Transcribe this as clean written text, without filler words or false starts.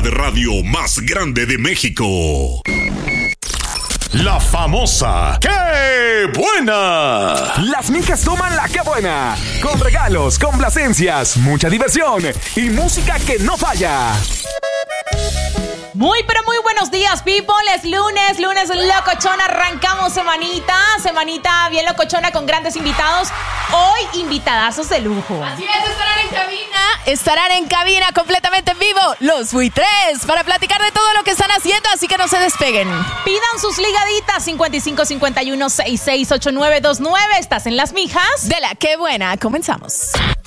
de radio más grande de México. La famosa ¡Qué buena! Las mijas toman la ¡Qué buena! Con regalos, complacencias, mucha diversión y música que no falla. Muy, pero muy buenos días, people. Es lunes locochona. Arrancamos semanita bien locochona con grandes invitados. Hoy, invitadazos de lujo. Así es, estarán en cabina completamente en vivo los buitres para platicar de todo lo que están haciendo, así que no se despeguen. Pidan sus ligaditas 5551-668929. ¿Estás en las mijas? De la Qué buena, comenzamos.